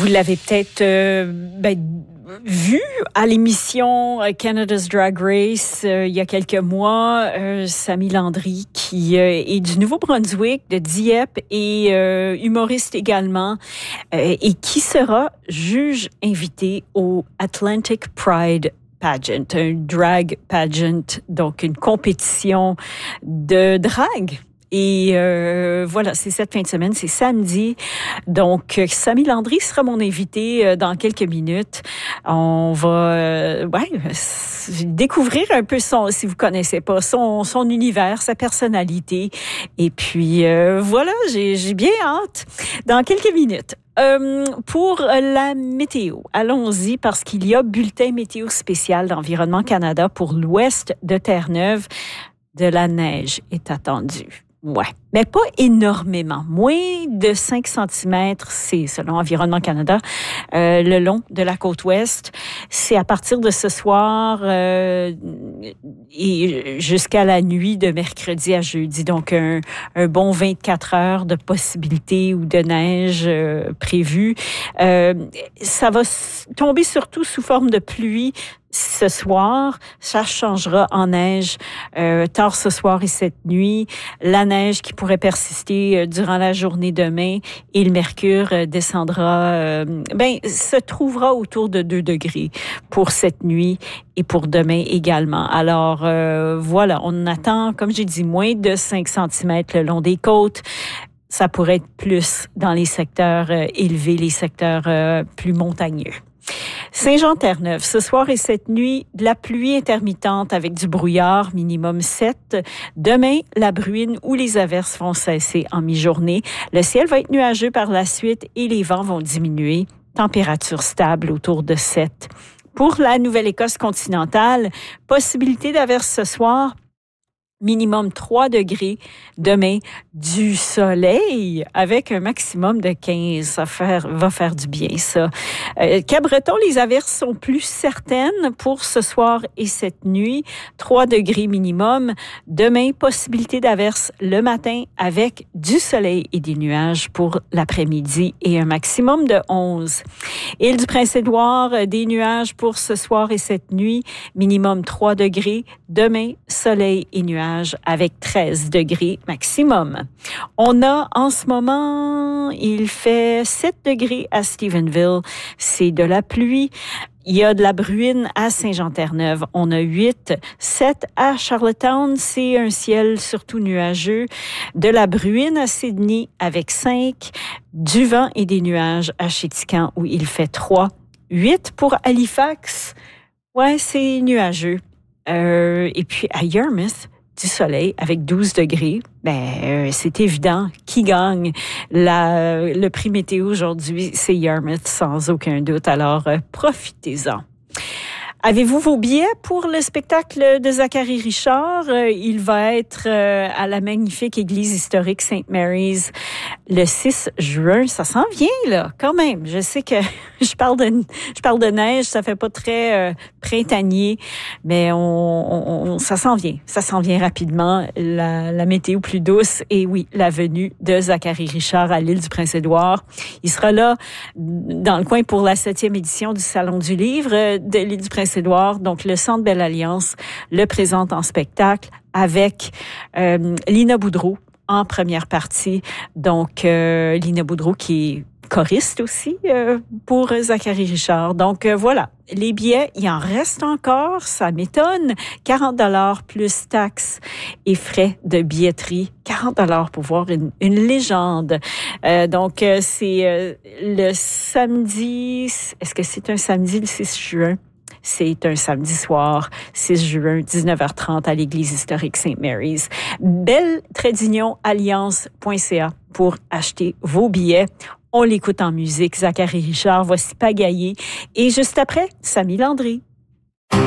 Vous l'avez peut-être vu à l'émission Canada's Drag Race il y a quelques mois, Samy Landry, qui est du Nouveau-Brunswick, de Dieppe et humoriste également, et qui sera juge invité au Atlantic Pride Pageant, un drag pageant, donc une compétition de drag. Et voilà, c'est cette fin de semaine, c'est samedi. Donc, Samy Landry sera mon invité dans quelques minutes. On va découvrir un peu si vous connaissez pas, son univers, sa personnalité. Et puis, voilà, j'ai bien hâte. Dans quelques minutes. Pour la météo, allons-y parce qu'il y a bulletin météo spécial d'Environnement Canada pour l'ouest de Terre-Neuve. De la neige est attendue. Ouais, mais pas énormément. Moins de 5 cm, c'est selon Environnement Canada, le long de la côte ouest. C'est à partir de ce soir et jusqu'à la nuit de mercredi à jeudi. Donc, un bon 24 heures de possibilité ou de neige prévue. Ça va tomber surtout sous forme de pluie. Ce soir, ça changera en neige tard ce soir et cette nuit. La neige qui pourrait persister durant la journée demain et le mercure descendra, se trouvera autour de 2 degrés pour cette nuit et pour demain également. Alors, voilà, on attend, comme j'ai dit, moins de 5 cm le long des côtes. Ça pourrait être plus dans les secteurs élevés, les secteurs plus montagneux. Saint-Jean-Terre-Neuve, ce soir et cette nuit, de la pluie intermittente avec du brouillard, minimum 7. Demain, la bruine ou les averses vont cesser en mi-journée. Le ciel va être nuageux par la suite et les vents vont diminuer. Température stable autour de 7. Pour la Nouvelle-Écosse continentale, possibilité d'averses ce soir. Minimum 3 degrés. Demain, du soleil avec un maximum de 15. Ça va faire du bien, ça. Cap-Breton, les averses sont plus certaines pour ce soir et cette nuit. 3 degrés minimum. Demain, possibilité d'averses le matin avec du soleil et des nuages pour l'après-midi et un maximum de 11. Île du Prince-Édouard, des nuages pour ce soir et cette nuit. Minimum 3 degrés. Demain, soleil et nuages avec 13 degrés maximum. On a en ce moment, il fait 7 degrés à Stephenville. C'est de la pluie. Il y a de la bruine à Saint-Jean-Terre-Neuve. On a 8. 7 à Charlottetown. C'est un ciel surtout nuageux. De la bruine à Sydney avec 5. Du vent et des nuages à Chéticamp où il fait 3. 8 pour Halifax. Ouais, c'est nuageux. Et puis à Yarmouth, du soleil avec 12 degrés. C'est évident. Qui gagne le prix météo aujourd'hui? C'est Yarmouth, sans aucun doute. Alors, profitez-en. Avez-vous vos billets pour le spectacle de Zachary Richard? Il va être à la magnifique église historique St. Mary's le 6 juin. Ça s'en vient, là, quand même. Je sais que je parle de neige, ça fait pas très printanier, mais ça s'en vient. Ça s'en vient rapidement. La météo plus douce et oui, la venue de Zachary Richard à l'île du Prince-Édouard. Il sera là dans le coin pour la 7e édition du Salon du Livre de l'île du Prince-Édouard. Donc, le Centre Belle Alliance le présente en spectacle avec Lina Boudreau en première partie. Donc, Lina Boudreau qui est choriste aussi pour Zachary Richard. Donc, voilà. Les billets, il en reste encore, ça m'étonne. 40 $ plus taxes et frais de billetterie. 40 $ pour voir une légende. Donc, c'est le samedi. Est-ce que c'est un samedi le 6 juin? C'est un samedi soir, 6 juin, 19h30 à l'église historique St. Mary's. Belle-alliance.ca pour acheter vos billets. On l'écoute en musique. Zachary Richard, voici Pagaillé. Et juste après, Samy Landry.